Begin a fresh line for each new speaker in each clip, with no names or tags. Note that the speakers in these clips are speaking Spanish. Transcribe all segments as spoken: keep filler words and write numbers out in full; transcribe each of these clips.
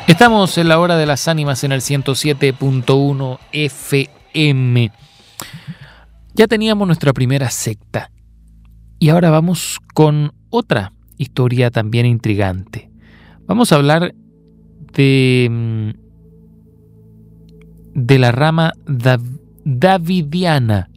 Estamos en la hora de las ánimas en el ciento siete punto uno F M. Ya teníamos nuestra primera secta y ahora vamos con otra historia también intrigante. Vamos a hablar de, de la rama Dav- davidiana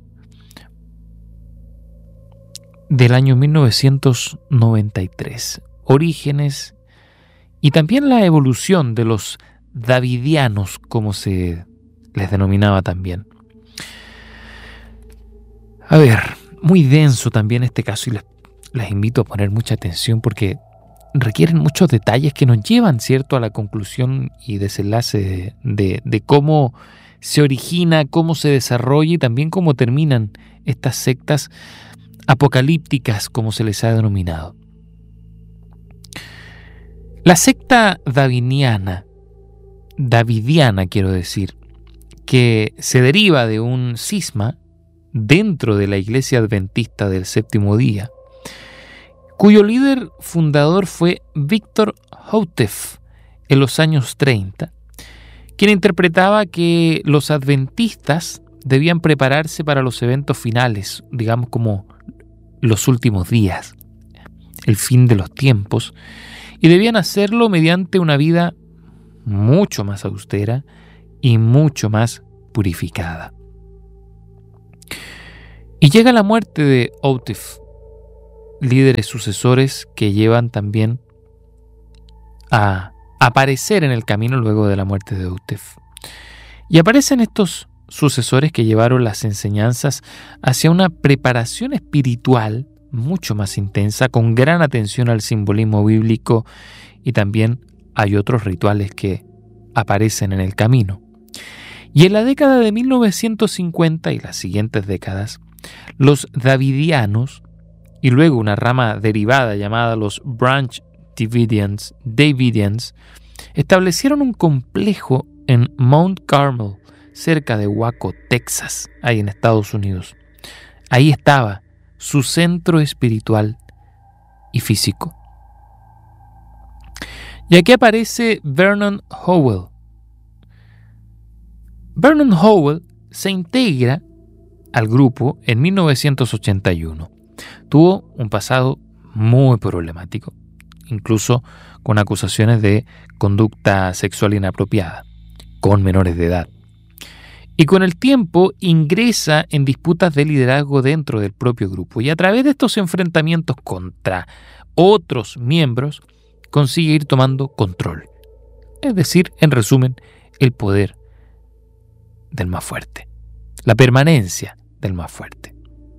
del año mil novecientos noventa y tres. Orígenes y también la evolución de los davidianos, como se les denominaba también. A ver, muy denso también este caso y les, les invito a poner mucha atención porque requieren muchos detalles que nos llevan, ¿cierto?, a la conclusión y desenlace de, de, de cómo se origina, cómo se desarrolla y también cómo terminan estas sectas apocalípticas, como se les ha denominado. La secta daviniana, davidiana quiero decir, que se deriva de un cisma dentro de la Iglesia Adventista del Séptimo Día, cuyo líder fundador fue Víctor Houteff en los años treinta, quien interpretaba que los adventistas debían prepararse para los eventos finales, digamos como los últimos días, el fin de los tiempos, y debían hacerlo mediante una vida mucho más austera y mucho más purificada. Y llega la muerte de Houteff, líderes sucesores que llevan también a aparecer en el camino luego de la muerte de Houteff. Y aparecen estos sucesores que llevaron las enseñanzas hacia una preparación espiritual mucho más intensa, con gran atención al simbolismo bíblico, y también hay otros rituales que aparecen en el camino. Y en la década de mil novecientos cincuenta y las siguientes décadas, los davidianos, y luego una rama derivada llamada los Branch Davidians, Davidians, establecieron un complejo en Mount Carmel, cerca de Waco, Texas, ahí en Estados Unidos. Ahí estaba su centro espiritual y físico. Y aquí aparece Vernon Howell. Vernon Howell se integra al grupo en mil novecientos ochenta y uno. Tuvo un pasado muy problemático, incluso con acusaciones de conducta sexual inapropiada con menores de edad. Y con el tiempo ingresa en disputas de liderazgo dentro del propio grupo y a través de estos enfrentamientos contra otros miembros consigue ir tomando control. Es decir, en resumen, el poder del más fuerte, la permanencia del más fuerte.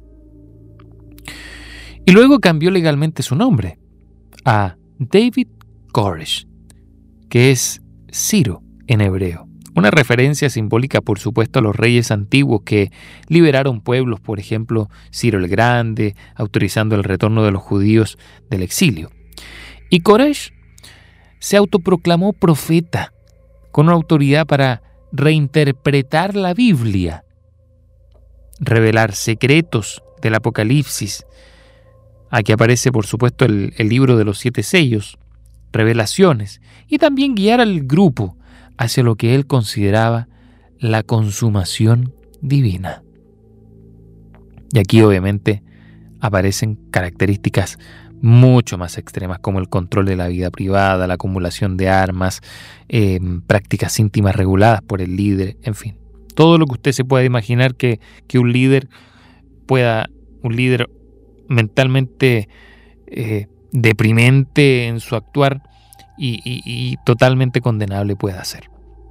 Y luego cambió legalmente su nombre a David Koresh, que es Ciro en hebreo. Una referencia simbólica, por supuesto, a los reyes antiguos que liberaron pueblos, por ejemplo, Ciro el Grande, autorizando el retorno de los judíos del exilio. Y Koresh se autoproclamó profeta, con una autoridad para reinterpretar la Biblia, revelar secretos del Apocalipsis. Aquí aparece, por supuesto, el, el libro de los siete sellos, revelaciones, y también guiar al grupo hacia lo que él consideraba la consumación divina. Y aquí obviamente aparecen características mucho más extremas como el control de la vida privada, la acumulación de armas, eh, prácticas íntimas reguladas por el líder, en fin. Todo lo que usted se pueda imaginar que, que un líder pueda, un líder mentalmente eh, deprimente en su actuar, Y, y, y totalmente condenable pueda ser.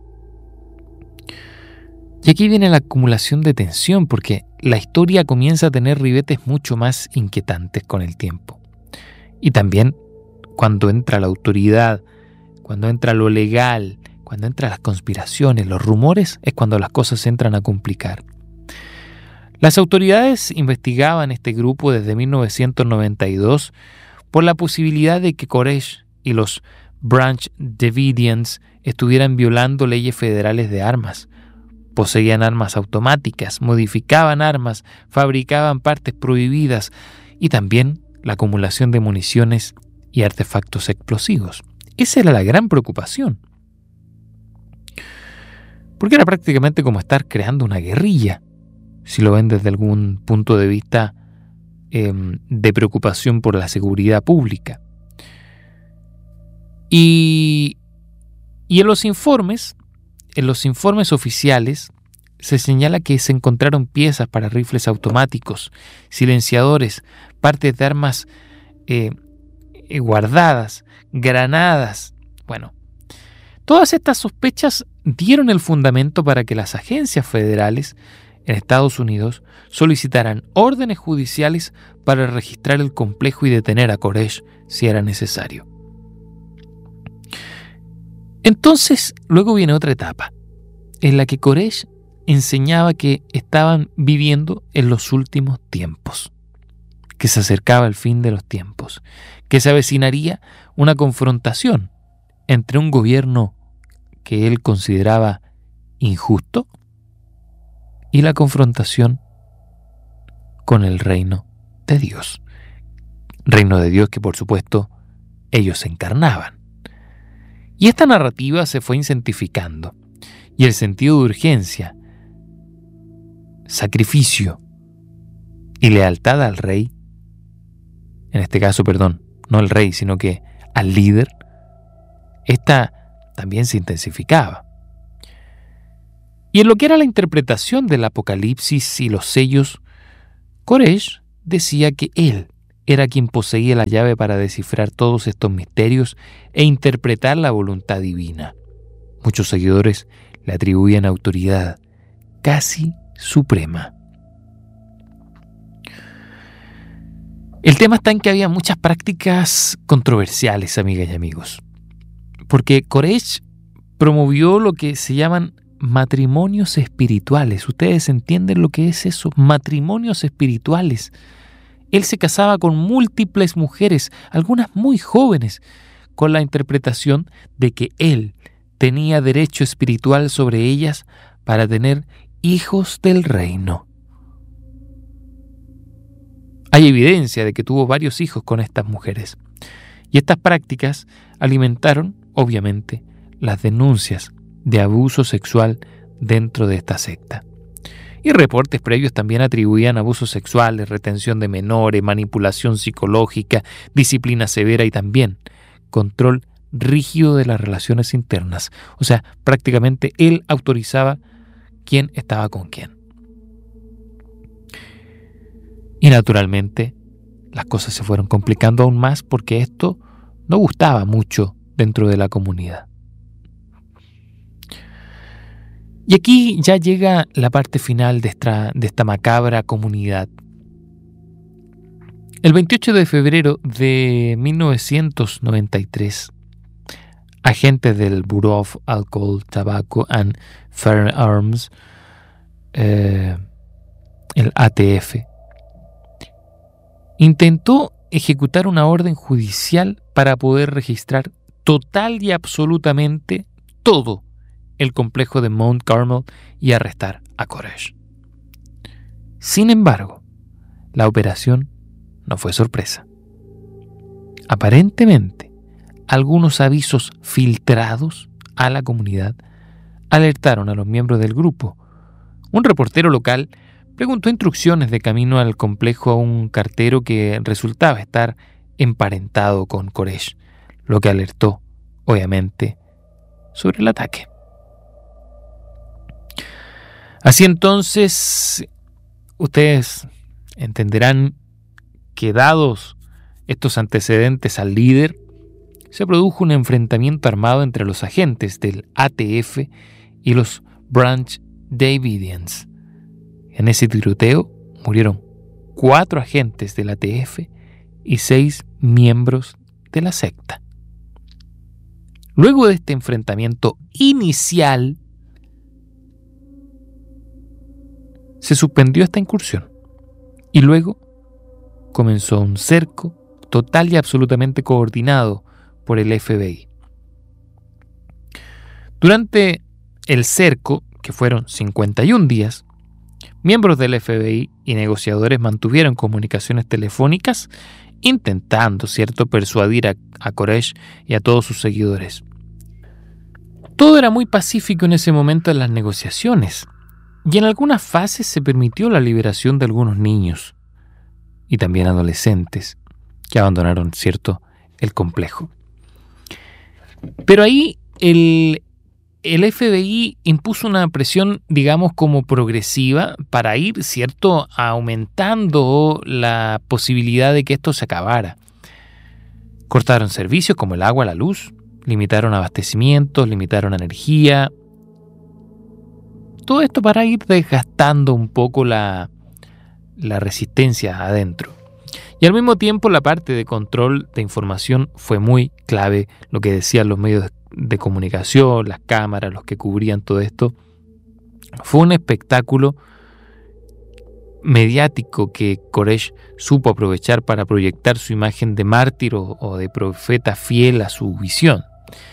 Y aquí viene la acumulación de tensión, porque la historia comienza a tener ribetes mucho más inquietantes con el tiempo. Y también cuando entra la autoridad, cuando entra lo legal, cuando entran las conspiraciones, los rumores, es cuando las cosas se entran a complicar. Las autoridades investigaban este grupo desde mil novecientos noventa y dos por la posibilidad de que Koresh y los Branch Davidians estuvieran violando leyes federales de armas. Poseían armas automáticas, modificaban armas, fabricaban partes prohibidas y también la acumulación de municiones y artefactos explosivos. Esa era la gran preocupación. porque era prácticamente como estar creando una guerrilla, si lo ven desde algún punto de vista eh, de preocupación por la seguridad pública. Y, y en los informes, en los informes oficiales, se señala que se encontraron piezas para rifles automáticos, silenciadores, partes de armas eh, eh, guardadas, granadas. Bueno, todas estas sospechas dieron el fundamento para que las agencias federales en Estados Unidos solicitaran órdenes judiciales para registrar el complejo y detener a Koresh si era necesario. Entonces, luego viene otra etapa, en la que Koresh enseñaba que estaban viviendo en los últimos tiempos, que se acercaba el fin de los tiempos, que se avecinaría una confrontación entre un gobierno que él consideraba injusto y la confrontación con el reino de Dios. Reino de Dios que, por supuesto, ellos encarnaban. Y esta narrativa se fue intensificando, y el sentido de urgencia, sacrificio y lealtad al rey, en este caso, perdón, no al rey, sino que al líder, esta también se intensificaba. Y en lo que era la interpretación del Apocalipsis y los sellos, Koresh decía que él era quien poseía la llave para descifrar todos estos misterios e interpretar la voluntad divina. Muchos seguidores le atribuían autoridad casi suprema. El tema está en que había muchas prácticas controversiales, amigas y amigos, porque Koresh promovió lo que se llaman matrimonios espirituales. ¿Ustedes entienden lo que es eso? Matrimonios espirituales. Él se casaba con múltiples mujeres, algunas muy jóvenes, con la interpretación de que él tenía derecho espiritual sobre ellas para tener hijos del reino. Hay evidencia de que tuvo varios hijos con estas mujeres, y estas prácticas alimentaron, obviamente, las denuncias de abuso sexual dentro de esta secta. Y reportes previos también atribuían abusos sexuales, retención de menores, manipulación psicológica, disciplina severa y también control rígido de las relaciones internas. O sea, prácticamente él autorizaba quién estaba con quién. Y naturalmente las cosas se fueron complicando aún más porque esto no gustaba mucho dentro de la comunidad. Y aquí ya llega la parte final de esta, de esta macabra comunidad. El veintiocho de febrero de mil novecientos noventa y tres, agentes del Bureau of Alcohol, Tobacco and Firearms, eh, el A T F, intentó ejecutar una orden judicial para poder registrar total y absolutamente todo el complejo de Mount Carmel y arrestar a Koresh. Sin embargo, la operación no fue sorpresa. Aparentemente, algunos avisos filtrados a la comunidad alertaron a los miembros del grupo. Un reportero local preguntó instrucciones de camino al complejo a un cartero que resultaba estar emparentado con Koresh, lo que alertó, obviamente, sobre el ataque. Así entonces, ustedes entenderán que dados estos antecedentes al líder, se produjo un enfrentamiento armado entre los agentes del A T F y los Branch Davidians. En ese tiroteo murieron cuatro agentes del A T F y seis miembros de la secta. Luego de este enfrentamiento inicial, se suspendió esta incursión y luego comenzó un cerco total y absolutamente coordinado por el F B I. Durante el cerco, que fueron cincuenta y un días, miembros del F B I y negociadores mantuvieron comunicaciones telefónicas intentando, cierto, persuadir a, a Koresh y a todos sus seguidores. Todo era muy pacífico en ese momento en las negociaciones, y en algunas fases se permitió la liberación de algunos niños y también adolescentes que abandonaron, cierto, el complejo. Pero ahí el, el F B I impuso una presión, digamos, como progresiva para ir, cierto, aumentando la posibilidad de que esto se acabara. Cortaron servicios como el agua, la luz, limitaron abastecimientos, limitaron energía. Todo esto para ir desgastando un poco la, la resistencia adentro. Y al mismo tiempo la parte de control de información fue muy clave, lo que decían los medios de, de comunicación, las cámaras, los que cubrían todo esto. Fue un espectáculo mediático que Koresh supo aprovechar para proyectar su imagen de mártir o, o de profeta fiel a su visión.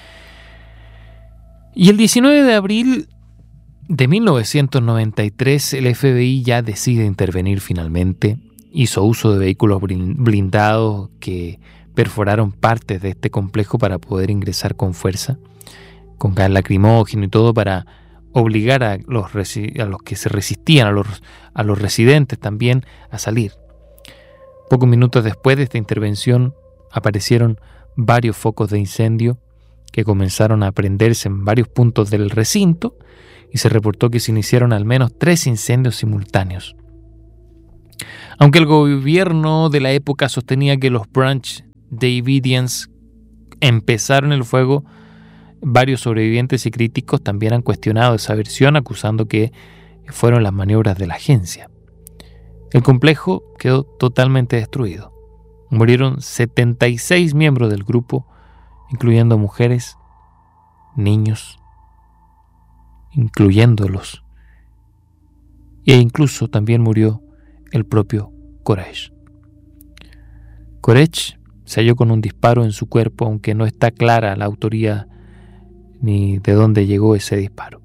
Y el diecinueve de abril de mil novecientos noventa y tres el F B I ya decide intervenir finalmente. Hizo uso de vehículos blindados que perforaron partes de este complejo para poder ingresar con fuerza, con gas lacrimógeno y todo, para obligar a los, a los que se resistían, a los, a los residentes también, a salir. Pocos minutos después de esta intervención aparecieron varios focos de incendio que comenzaron a prenderse en varios puntos del recinto y se reportó que se iniciaron al menos tres incendios simultáneos. Aunque el gobierno de la época sostenía que los Branch Davidians empezaron el fuego, varios sobrevivientes y críticos también han cuestionado esa versión, acusando que fueron las maniobras de la agencia. El complejo quedó totalmente destruido. Murieron setenta y seis miembros del grupo, incluyendo mujeres, niños, incluyéndolos. E incluso también murió el propio Koresh. Koresh se halló con un disparo en su cuerpo, aunque no está clara la autoría ni de dónde llegó ese disparo.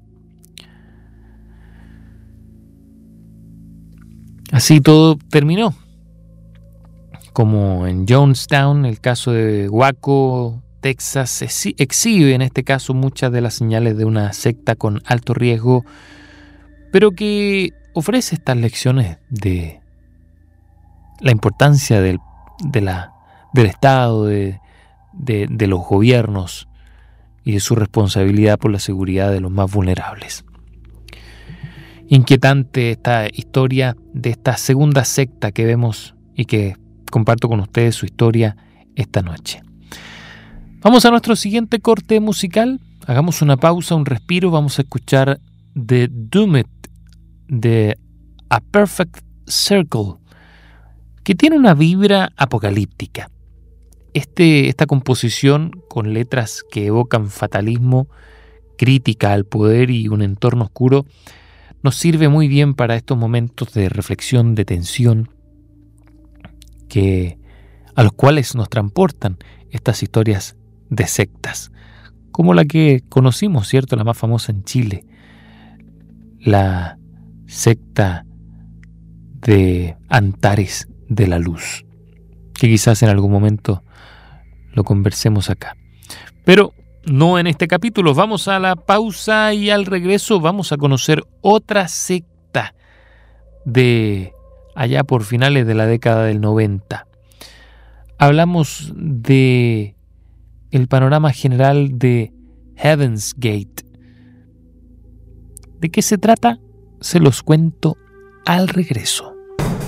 Así todo terminó. Como en Jonestown, el caso de Waco, Texas, exhibe en este caso muchas de las señales de una secta con alto riesgo, pero que ofrece estas lecciones de la importancia del, de la, del Estado, de, de, de los gobiernos y de su responsabilidad por la seguridad de los más vulnerables. Inquietante esta historia de esta segunda secta que vemos y que comparto con ustedes su historia esta noche. Vamos a nuestro siguiente corte musical. Hagamos una pausa, un respiro. Vamos a escuchar The Doomed de A Perfect Circle, que tiene una vibra apocalíptica. Este, esta composición, con letras que evocan fatalismo, crítica al poder y un entorno oscuro, nos sirve muy bien para estos momentos de reflexión, de tensión, que, a los cuales nos transportan estas historias de sectas, como la que conocimos, ¿cierto? La más famosa en Chile, la secta de Antares de la Luz, que quizás en algún momento lo conversemos acá. Pero no en este capítulo. Vamos a la pausa y al regreso vamos a conocer otra secta de allá por finales de la década del noventa. Hablamos de el panorama general de Heaven's Gate. ¿De qué se trata? Se los cuento al regreso.